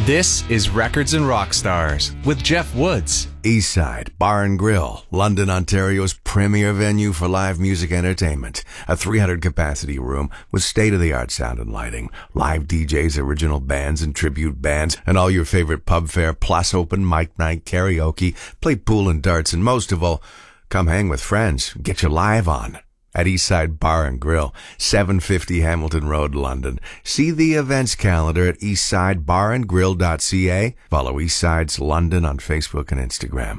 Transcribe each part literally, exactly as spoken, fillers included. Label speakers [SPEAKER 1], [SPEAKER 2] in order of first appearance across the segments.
[SPEAKER 1] This is Records and Rock Stars with Jeff Woods.
[SPEAKER 2] Eastside Bar and Grill, London, Ontario's premier venue for live music entertainment. A three hundred capacity room with state-of-the-art sound and lighting, live D Js, original bands and tribute bands, and all your favorite pub fare, plus open mic night, karaoke, play pool and darts, and most of all, come hang with friends, get your live on. At Eastside Bar and Grill, seven fifty Hamilton Road, London. See the events calendar at eastside bar and grill dot c a. Follow Eastside's London on Facebook and Instagram.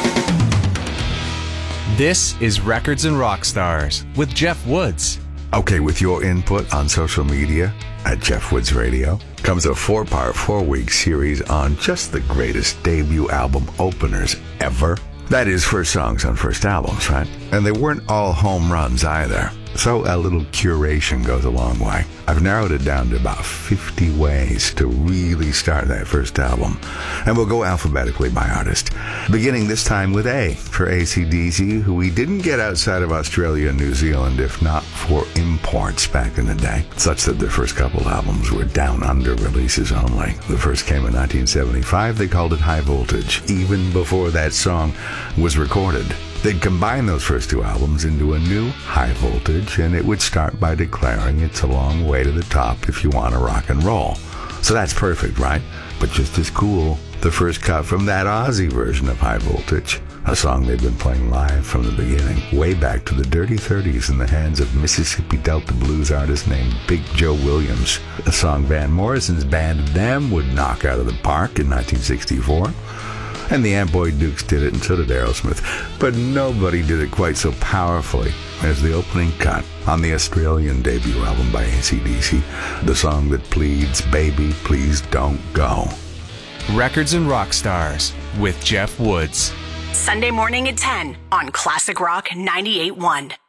[SPEAKER 1] This is Records and Rock Stars with Jeff Woods.
[SPEAKER 2] Okay, with your input on social media at Jeff Woods Radio comes a four-part, four-week series on just the greatest debut album openers ever. That is, first songs on first albums, right? And they weren't all home runs either. So a little curation goes a long way. I've narrowed it down to about fifty ways to really start that first album. And we'll go alphabetically by artist. Beginning this time with A for A C D C, who we didn't get outside of Australia and New Zealand if not for imports back in the day, such that their first couple albums were down under releases only. The first came in nineteen seventy-five. They called it High Voltage, even before that song was recorded. They'd combine those first two albums into a new High Voltage, and it would start by declaring it's a long way to the top if you want to rock and roll. So that's perfect, right? But just as cool, the first cut from that Aussie version of High Voltage, a song they'd been playing live from the beginning, way back to the Dirty thirties in the hands of Mississippi Delta blues artist named Big Joe Williams, a song Van Morrison's band Them would knock out of the park in nineteen sixty-four. And the Amboy Dukes did it, and so did Aerosmith. But nobody did it quite so powerfully as the opening cut on the Australian debut album by A C D C, the song that pleads, "Baby, please don't go."
[SPEAKER 1] Records and Rock Stars with Jeff Woods.
[SPEAKER 3] Sunday morning at ten on Classic Rock ninety-eight point one.